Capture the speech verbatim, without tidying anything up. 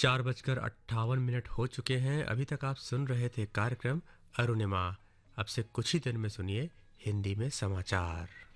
चार बजकर अट्ठावन मिनट हो चुके हैं। अभी तक आप सुन रहे थे कार्यक्रम अरुणिमा। अब से कुछ ही देर में सुनिए हिंदी में समाचार।